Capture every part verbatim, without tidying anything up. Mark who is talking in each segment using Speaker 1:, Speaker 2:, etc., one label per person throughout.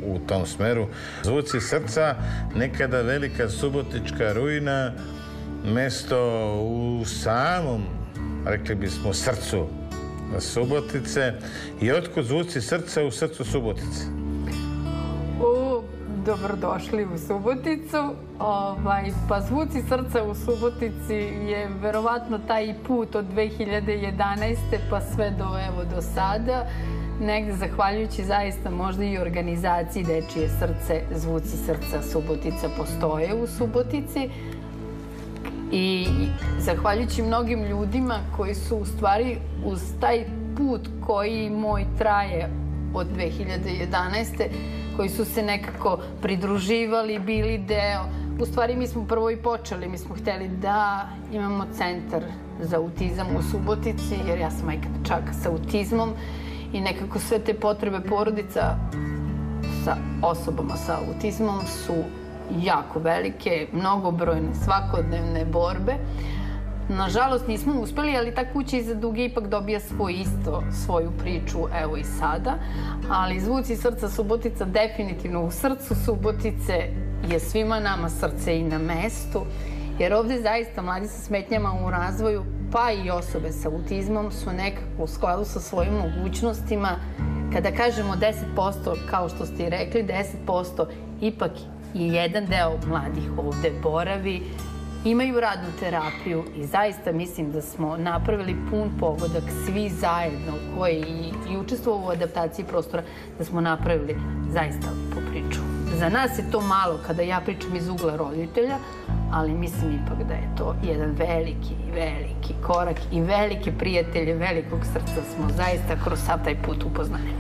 Speaker 1: u tom smeru. Zvuci srca, nekada velika subotička ruina, mesto u samom, rekli bismo, srcu Subotice. I otkud zvuci srca u srcu Subotice?
Speaker 2: U, dobrodošli u Suboticu. Ovaj, pa zvuci srca u Subotici je verovatno taj put od dve hiljade jedanaeste pa sve do, evo, do sada. Negde zahvaljujući zaista možda i organizaciji Dečije srce, zvuci srca Subotica postoje u Subotici. I zahvaljujući mnogim ljudima koji su u stvari uz taj put koji moj traje od dve hiljade jedanaeste koji su se nekako pridruživali, bili deo. U stvari mi smo prvo i počeli, mi smo hteli da imamo centar za autizam u Subotici, jer ja sam majka dečaka sa autizmom i nekako sve te potrebe porodica sa osobama sa autizmom su jako velike, mnogobrojne, svakodnevne borbe. Nažalost nismo uspeli, ali ta kuća iza duge ipak dobija svoj isto, svoju priču, evo i sada. Ali zvuci srca Subotica definitivno u srcu Subotice je svima nama srce i na mestu, jer ovde zaista mladi sa smetnjama u razvoju, pa i osobe sa autizmom su nekako u skladu sa svojim mogućnostima. Kada kažemo deset posto, kao što ste i rekli, deset posto ipak i jedan deo mladih ovde boravi, imaju radnu terapiju i zaista mislim da smo napravili pun pogodak svi zajedno koji i, i učestvovali u adaptaciji prostora, da smo napravili zaista po priču. Za nas je to malo kada ja pričam iz ugla roditelja, ali mislim ipak da je to jedan veliki, veliki korak i velike prijatelje velikog srca smo zaista kroz sav taj put upoznali.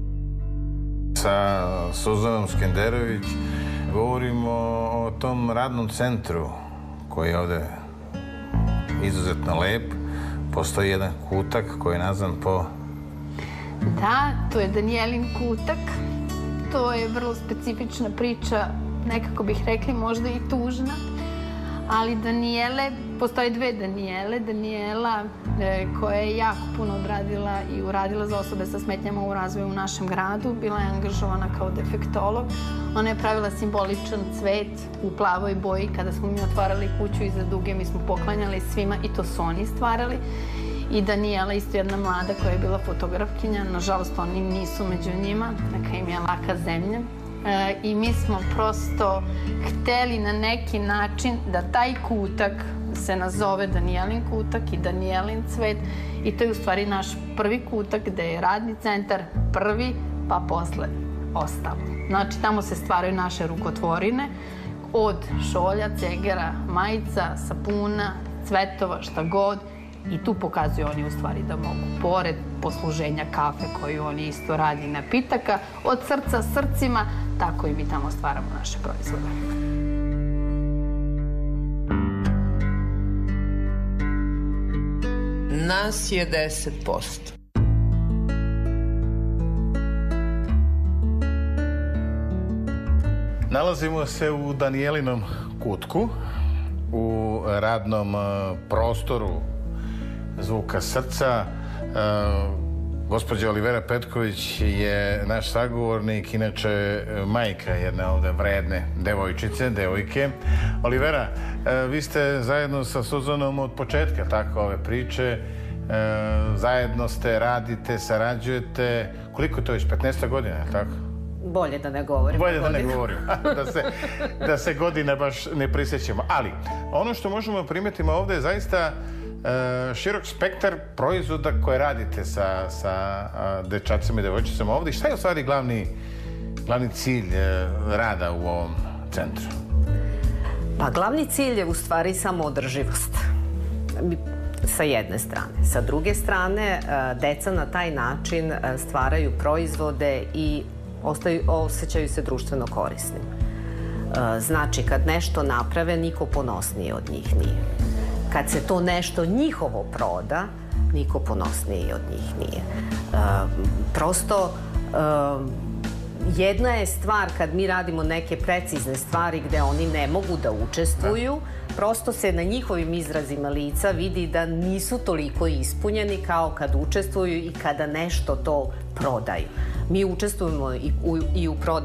Speaker 1: Sa Suzanom Skenderović govorimo o tom radnom centru koji je ovde izuzetno lep. Postoji jedan kutak koji je nazvan po...
Speaker 2: Da, to je Danijelin kutak. To je vrlo specifična priča, nekako bih rekli možda i tužna. Ali Danijele, postoje dve Danijele. Danijela e, koja je jako puno odradila i uradila za osobe sa smetnjama u razvoju u našem gradu. Bila je angažovana kao defektolog. Ona je pravila simboličan cvet u plavoj boji. Kada smo mi otvarali kuću iza duge, mi smo poklanjali svima i to su oni stvarali. I Danijela, isto jedna mlada koja je bila fotografkinja. Nažalost, oni nisu među njima. Neka im je laka zemlja. E, I mi smo prosto hteli na neki način da taj kutak se nazove Danijelin kutak i Danijelin cvet. I to je u stvari naš prvi kutak gde je radni centar prvi, pa posle ostalo. Znači, tamo se stvaraju naše rukotvorine od šolja, cegera, majica, sapuna, cvetova, šta god. I tu pokazuju oni u stvari da mogu, pored posluženja kafe koju oni isto radi napitaka, od srca srcima, tako i mi tamo stvaramo naše proizvode.
Speaker 3: Nas je deset posto.
Speaker 1: Nalazimo se u Danijelinom kutku, u radnom prostoru zvuka srca. Gospođa Olivera Petković je naš sagovornik, inače majka jedne ovde vredne devojčice, devojke. Olivera, vi ste zajedno sa Suzanom od početka tako ove priče. Zajedno ste, radite, sarađujete. Koliko je to već? petnaest godina, je li tako?
Speaker 4: Bolje da ne govorim.
Speaker 1: Bolje da ne govorim. da, se, da se godine baš ne prisjećamo. Ali, ono što možemo primetiti ovde je zaista širok spektar proizvoda koje radite sa, sa dečacima i devojčicama ovde. I šta je u stvari glavni, glavni cilj rada u ovom centru?
Speaker 4: Pa glavni cilj je u stvari samoodrživost. Sa jedne strane. Sa druge strane, deca na taj način stvaraju proizvode i ostaju, osjećaju se društveno korisnim. Znači, kad nešto naprave, niko ponosniji od njih nije. Kad se to nešto njihovo proda, niko ponosniji od njih nije. Prosto, jedna je stvar kad mi radimo neke precizne stvari gde oni ne mogu da učestvuju, prosto se na njihovim izrazima lica vidi da nisu toliko ispunjeni kao kad učestvuju i kada nešto to prodaju. Mi učestvujemo i u, i u prodaji